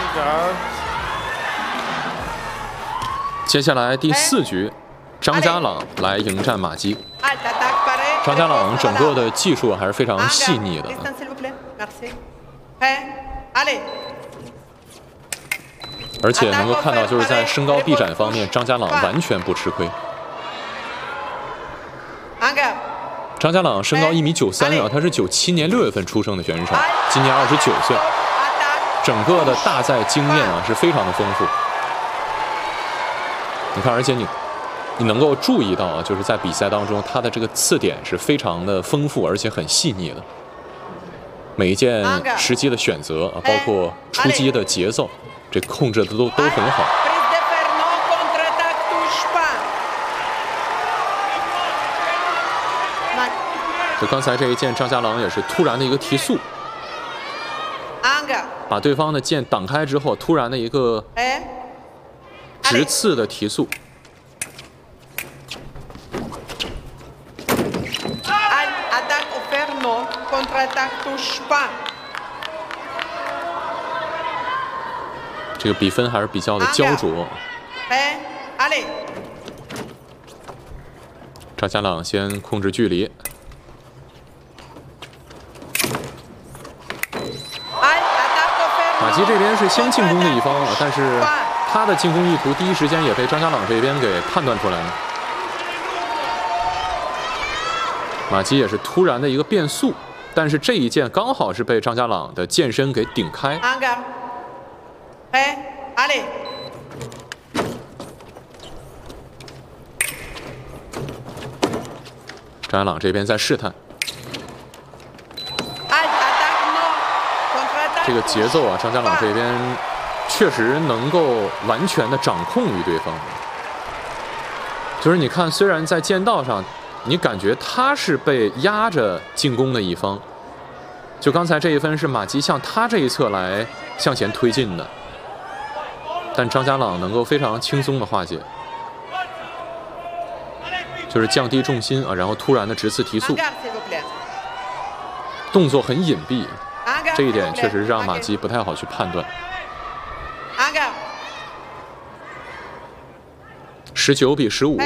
接下来第4局，张家朗来迎战马姬。张家朗整个的技术还是非常细腻的。而且能够看到，就是在身高臂展方面，张家朗完全不吃亏。张家朗身高1.93米啊，他是97年6月份出生的选手，今年29岁，整个的大赛经验啊是非常的丰富。你看，而且你能够注意到啊，就是在比赛当中，他的这个刺点是非常的丰富，而且很细腻的。每一件时机的选择啊，包括出击的节奏，这控制的都很好。就刚才这一剑，张家朗也是突然的一个提速，把对方的剑挡开之后，突然的一个直刺的提速。这个比分还是比较的焦灼。张家朗先控制距离。马姬这边是先进攻的一方啊，但是他的进攻意图第一时间也被张家朗这边给判断出来了。马姬也是突然的一个变速，但是这一剑刚好是被张家朗的剑身给顶开。张家朗这边在试探。这个节奏啊，张家朗这边确实能够完全的掌控于对方。就是你看，虽然在剑道上，你感觉他是被压着进攻的一方，就刚才这一分是马姬向他这一侧来向前推进的，但张家朗能够非常轻松的化解，就是降低重心啊，然后突然的直刺提速，动作很隐蔽。这一点确实让马姬不太好去判断。19-15。